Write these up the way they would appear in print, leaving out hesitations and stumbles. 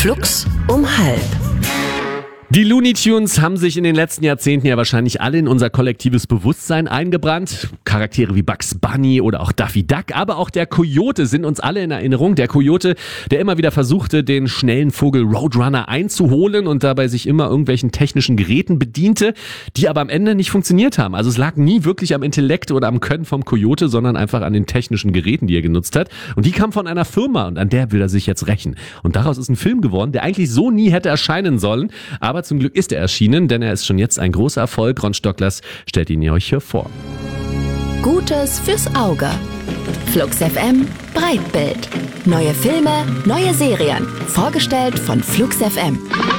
Flux um 12:30. Die Looney Tunes haben sich in den letzten Jahrzehnten ja wahrscheinlich alle in unser kollektives Bewusstsein eingebrannt. Charaktere wie Bugs Bunny oder auch Daffy Duck, aber auch der Coyote sind uns alle in Erinnerung. Der Coyote, der immer wieder versuchte, den schnellen Vogel Roadrunner einzuholen und dabei sich immer irgendwelchen technischen Geräten bediente, die aber am Ende nicht funktioniert haben. Also es lag nie wirklich am Intellekt oder am Können vom Coyote, sondern einfach an den technischen Geräten, die er genutzt hat. Und die kamen von einer Firma und an der will er sich jetzt rächen. Und daraus ist ein Film geworden, der eigentlich so nie hätte erscheinen sollen, aber zum Glück ist er erschienen, denn er ist schon jetzt ein großer Erfolg. Ron Stocklers stellt ihn euch hier vor. Gutes fürs Auge. Flux FM Breitbild. Neue Filme, neue Serien. Vorgestellt von Flux FM.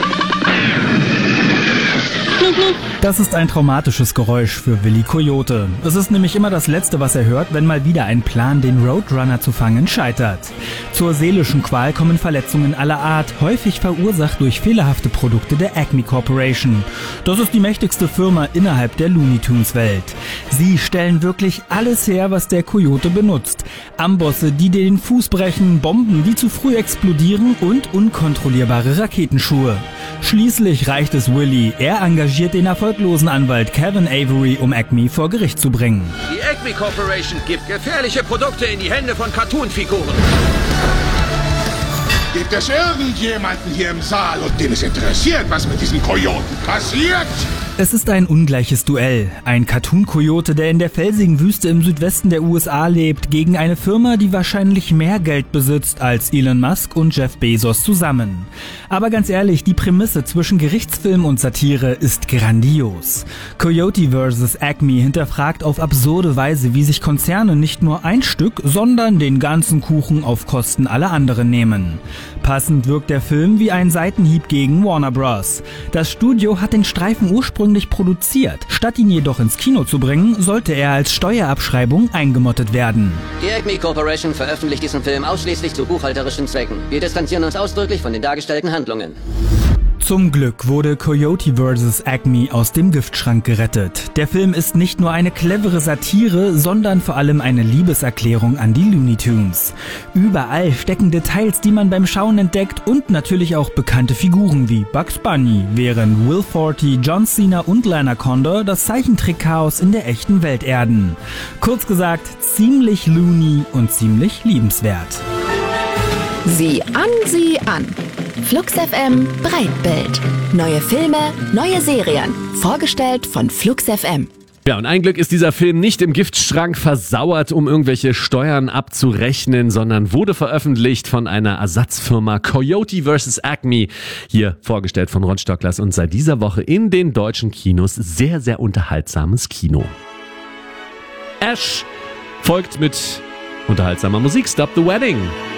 Das ist ein traumatisches Geräusch für Willi Coyote. Es ist nämlich immer das Letzte, was er hört, wenn mal wieder ein Plan, den Roadrunner zu fangen, scheitert. Zur seelischen Qual kommen Verletzungen aller Art, häufig verursacht durch fehlerhafte Produkte der Acme Corporation. Das ist die mächtigste Firma innerhalb der Looney Tunes Welt. Sie stellen wirklich alles her, was der Coyote benutzt. Ambosse, die dir den Fuß brechen, Bomben, die zu früh explodieren und unkontrollierbare Raketenschuhe. Schließlich reicht es Willi. Er engagiert den erfolglosen Anwalt Kevin Avery, um Acme vor Gericht zu bringen. Die Acme Corporation gibt gefährliche Produkte in die Hände von Cartoon-Figuren. Gibt es irgendjemanden hier im Saal, und den es interessiert, was mit diesen Kojoten passiert? Es ist ein ungleiches Duell. Ein Cartoon-Kojote, der in der felsigen Wüste im Südwesten der USA lebt, gegen eine Firma, die wahrscheinlich mehr Geld besitzt als Elon Musk und Jeff Bezos zusammen. Aber ganz ehrlich, die Prämisse zwischen Gerichtsfilm und Satire ist grandios. Coyote vs. Acme hinterfragt auf absurde Weise, wie sich Konzerne nicht nur ein Stück, sondern den ganzen Kuchen auf Kosten aller anderen nehmen. Passend wirkt der Film wie ein Seitenhieb gegen Warner Bros. Das Studio hat den Streifen ursprünglich produziert. Statt ihn jedoch ins Kino zu bringen, sollte er als Steuerabschreibung eingemottet werden. Die Acme Corporation veröffentlicht diesen Film ausschließlich zu buchhalterischen Zwecken. Wir distanzieren uns ausdrücklich von den dargestellten Handlungen. Zum Glück wurde Coyote vs. Acme aus dem Giftschrank gerettet. Der Film ist nicht nur eine clevere Satire, sondern vor allem eine Liebeserklärung an die Looney Tunes. Überall stecken Details, die man beim Schauen entdeckt, und natürlich auch bekannte Figuren wie Bugs Bunny, während Will Forte, John Cena und Lana Condor das Zeichentrick-Chaos in der echten Welt erden. Kurz gesagt, ziemlich loony und ziemlich liebenswert. Sieh an. Flux FM Breitbild. Neue Filme, neue Serien. Vorgestellt von Flux FM. Ja, und ein Glück ist dieser Film nicht im Giftschrank versauert, um irgendwelche Steuern abzurechnen, sondern wurde veröffentlicht von einer Ersatzfirma Coyote vs. Acme. Hier vorgestellt von Ron Stocklers und seit dieser Woche in den deutschen Kinos. Sehr, sehr unterhaltsames Kino. Ash folgt mit unterhaltsamer Musik. Stop the Wedding.